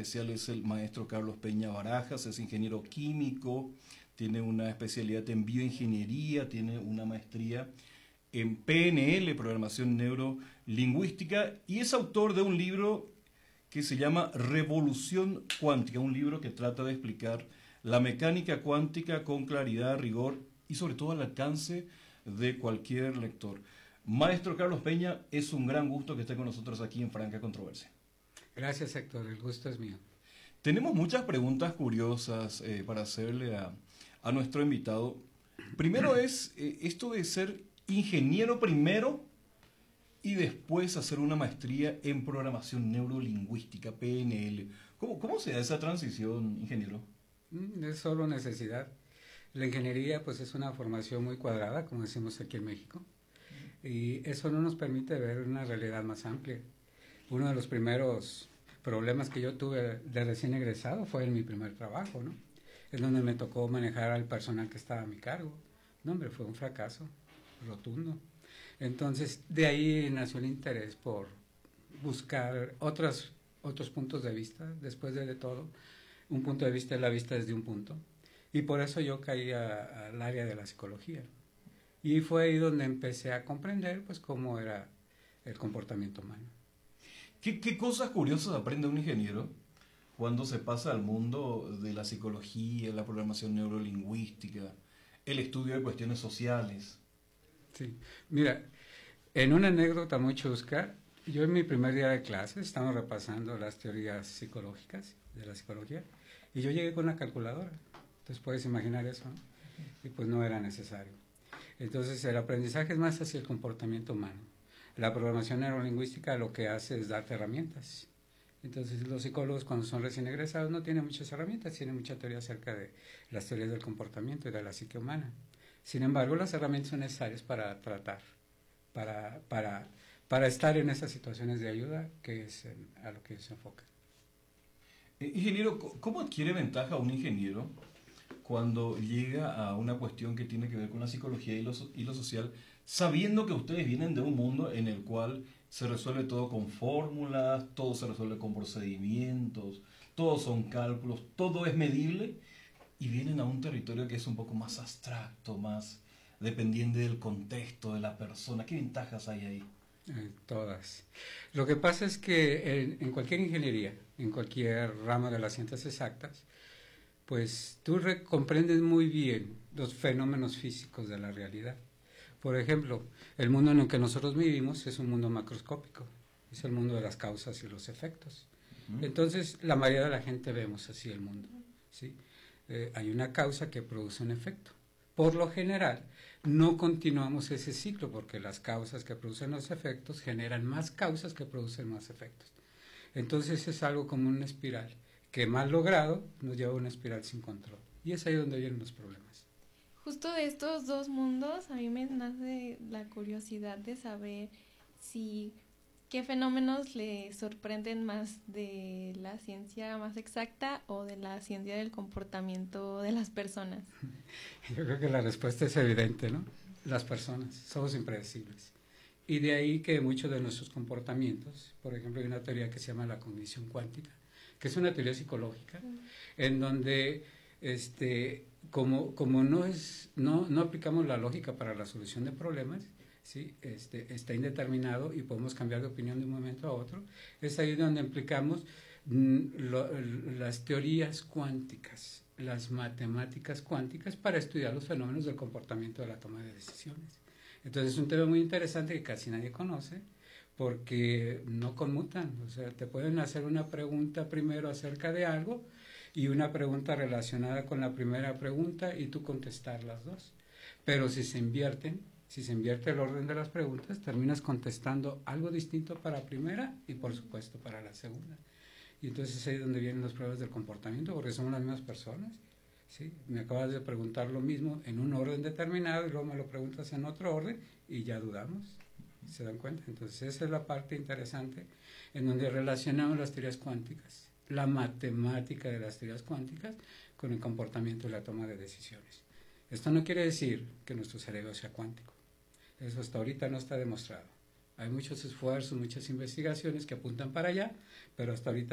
especial es el maestro Carlos Peña Barajas, es ingeniero químico, tiene una especialidad en bioingeniería, tiene una maestría en PNL, Programación Neurolingüística, y es autor de un libro que se llama Revolución Cuántica, un libro que trata de explicar la mecánica cuántica con claridad, rigor y sobre todo al alcance de cualquier lector. Maestro Carlos Peña, es un gran gusto que esté con nosotros aquí en Franca Controversia. Gracias, Héctor, el gusto es mío. Tenemos muchas preguntas curiosas para hacerle a nuestro invitado. Primero es esto de ser ingeniero primero y después hacer una maestría en programación neurolingüística, PNL. ¿Cómo se da esa transición, ingeniero? Es solo necesidad. La ingeniería pues es una formación muy cuadrada, como decimos aquí en México, y eso no nos permite ver una realidad más amplia. Uno de los primeros problemas que yo tuve de recién egresado fue en mi primer trabajo, ¿no? Es donde me tocó manejar al personal que estaba a mi cargo. No, hombre, fue un fracaso rotundo. Entonces, de ahí nació el interés por buscar otros puntos de vista, después de todo. Un punto de vista es la vista desde un punto. Y por eso yo caí al área de la psicología. Y fue ahí donde empecé a comprender pues cómo era el comportamiento humano. ¿Qué cosas curiosas aprende un ingeniero cuando se pasa al mundo de la psicología, la programación neurolingüística, el estudio de cuestiones sociales? Sí, mira, en una anécdota muy chusca, yo en mi primer día de clase estamos repasando las teorías psicológicas de la psicología y yo llegué con una calculadora. Entonces puedes imaginar eso, ¿no? Y pues no era necesario. Entonces el aprendizaje es más hacia el comportamiento humano. La programación neurolingüística lo que hace es darte herramientas. Entonces los psicólogos cuando son recién egresados no tienen muchas herramientas, tienen mucha teoría acerca de las teorías del comportamiento y de la psique humana. Sin embargo, las herramientas son necesarias para tratar, para estar en esas situaciones de ayuda que es a lo que se enfoca. Ingeniero, ¿cómo adquiere ventaja un ingeniero cuando llega a una cuestión que tiene que ver con la psicología y lo social, sabiendo que ustedes vienen de un mundo en el cual se resuelve todo con fórmulas, todo se resuelve con procedimientos, todos son cálculos, todo es medible, y vienen a un territorio que es un poco más abstracto, más dependiente del contexto de la persona? ¿Qué ventajas hay ahí? Todas. Lo que pasa es que en cualquier ingeniería, en cualquier ramo de las ciencias exactas, pues tú comprendes muy bien los fenómenos físicos de la realidad. Por ejemplo, el mundo en el que nosotros vivimos es un mundo macroscópico, es el mundo de las causas y los efectos. Entonces, la mayoría de la gente vemos así el mundo, ¿sí? Hay una causa que produce un efecto. Por lo general, no continuamos ese ciclo porque las causas que producen los efectos generan más causas que producen más efectos. Entonces es algo como una espiral que mal logrado nos lleva a una espiral sin control. Y es ahí donde vienen los problemas. Justo de estos dos mundos a mí me nace la curiosidad de saber qué fenómenos le sorprenden más de la ciencia más exacta o de la ciencia del comportamiento de las personas. Yo creo que la respuesta es evidente, ¿no? Las personas somos impredecibles. Y de ahí que muchos de nuestros comportamientos, por ejemplo, hay una teoría que se llama la cognición cuántica, que es una teoría psicológica, en donde como no aplicamos la lógica para la solución de problemas, ¿sí? Está indeterminado y podemos cambiar de opinión de un momento a otro. Es ahí donde aplicamos las teorías cuánticas, las matemáticas cuánticas para estudiar los fenómenos del comportamiento de la toma de decisiones. Entonces es un tema muy interesante que casi nadie conoce porque no conmutan, o sea, te pueden hacer una pregunta primero acerca de algo y una pregunta relacionada con la primera pregunta y tú contestar las dos. Pero si se invierte el orden de las preguntas, terminas contestando algo distinto para la primera y por supuesto para la segunda. Y entonces es ahí donde vienen los pruebas del comportamiento, porque somos las mismas personas. ¿Sí? Me acabas de preguntar lo mismo en un orden determinado y luego me lo preguntas en otro orden y ya dudamos. ¿Se dan cuenta? Entonces esa es la parte interesante en donde relacionamos las teorías cuánticas, la matemática de las teorías cuánticas con el comportamiento y la toma de decisiones. Esto no quiere decir que nuestro cerebro sea cuántico. Eso hasta ahorita no está demostrado. Hay muchos esfuerzos, muchas investigaciones que apuntan para allá, pero hasta ahorita